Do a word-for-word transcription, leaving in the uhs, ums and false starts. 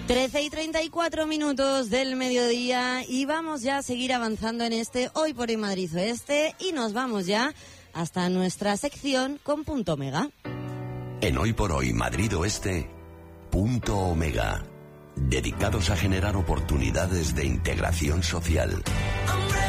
trece y treinta y cuatro minutos del mediodía y vamos ya a seguir avanzando en este Hoy por Hoy Madrid Oeste y nos vamos ya hasta nuestra sección con Punto Omega. En Hoy por Hoy Madrid Oeste, Punto Omega, dedicados a generar oportunidades de integración social.